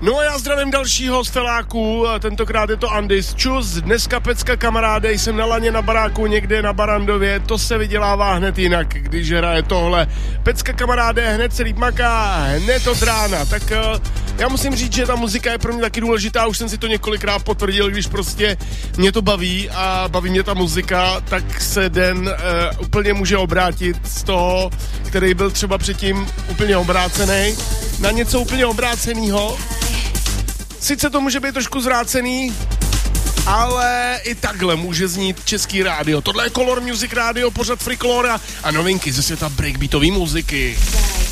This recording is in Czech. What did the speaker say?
No a já zdravím dalšího z feláků, tentokrát je to Andis. Čus, dneska pecka kamaráde, jsem na laně na baráku někde na Barandově, to se vydělává hned jinak, když hraje tohle. Pecka kamaráde, hned se líp maká, hned od rána, tak já musím říct, že ta muzika je pro mě taky důležitá, už jsem si to několikrát potvrdil, když prostě mě to baví a baví mě ta muzika, tak se den úplně může obrátit z toho, který byl třeba předtím úplně obrácený, na něco úplně obrácenýho. Sice to může být trošku zvrácený, ale i takhle může znít český rádio. Tohle je Color Music Radio, pořad Freakolora a novinky ze světa breakbeatové muziky.